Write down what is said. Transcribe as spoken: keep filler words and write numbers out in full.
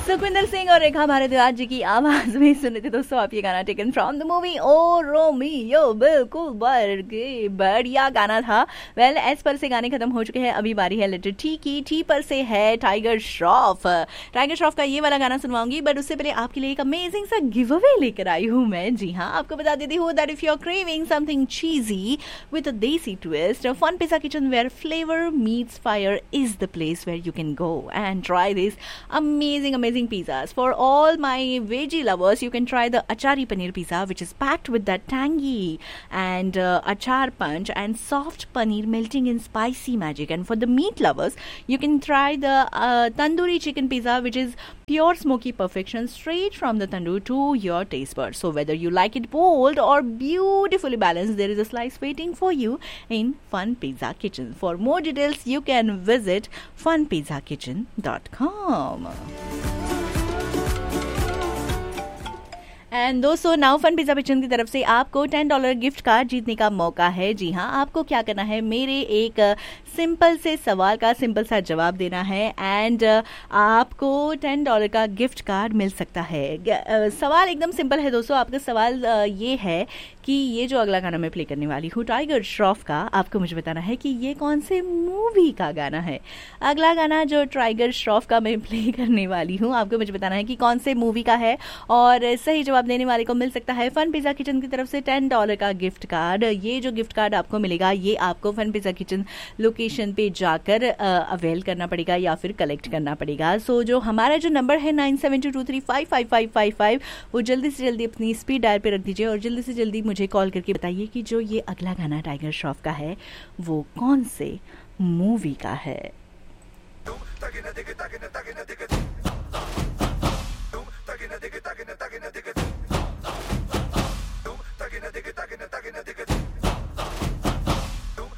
सुखविंदर सिंह और रेखा भारद्वाज जी की आवाज में सुने थे दोस्तों आप ये गाना, taken from the movie O Romeo. बिल्कुल बड़े बढ़िया गाना था। वेल well, एस पर से गाने खत्म हो चुके हैं, अभी बारी है लेटर टी की। टी पर से है टाइगर श्रॉफ। टाइगर श्रॉफ का ये वाला गाना सुनवाऊंगी, बट उससे पहले आपके लिए एक अमेजिंग सा गिव अवे लेकर आई हूँ मैं। जी हाँ, आपको बता देती हूँ that if you are craving something चीजी with a देसी twist, fun pizza kitchen where flavour meets fire is the place where you can go and try this amazing amazing pizzas. For all my veggie lovers, you can try the achari paneer pizza, which is packed with that tangy and uh, achar punch and soft paneer melting in spicy magic. And for the meat lovers, you can try the uh, tandoori chicken pizza, which is pure smoky perfection straight from the tandoor to your taste buds. So whether you like it bold or beautifully balanced, there is a slice waiting for you in Fun Pizza Kitchen. For more details, you can visit fun pizza kitchen dot com. And दोस्तों, now fun pizza kitchen की तरफ से आपको ten dollar gift card जीतने का मौका है। जी हाँ, आपको क्या करना है, मेरे एक सिंपल से सवाल का सिंपल सा जवाब देना है एंड आपको टेन डॉलर का गिफ्ट कार्ड मिल सकता है। सवाल एकदम सिंपल है दोस्तों। आपका सवाल ये है कि ये जो अगला गाना मैं प्ले करने वाली हूँ टाइगर श्रॉफ का, आपको मुझे बताना है कि ये कौन से मूवी का गाना है। अगला गाना जो टाइगर श्रॉफ का मैं प्ले करने वाली हूँ, आपको मुझे बताना है कि कौन से मूवी का है, और सही जवाब देने वाले को मिल सकता है फन पिज़्ज़ा किचन की तरफ से टेन डॉलर का गिफ्ट कार्ड। ये जो गिफ्ट कार्ड आपको मिलेगा, ये आपको फन पिज़्ज़ा किचन लोकेशन पे जाकर अवेल करना पड़ेगा या फिर कलेक्ट करना पड़ेगा। सो so, जो हमारा जो नंबर है nine seven to to three five five five five five, वो जल्दी से जल्दी अपनी स्पीड डायल पे रख दीजिए और जल्दी से जल्दी मुझे कॉल करके बताइए कि जो ये अगला गाना टाइगर श्रॉफ का है वो कौन से मूवी का है।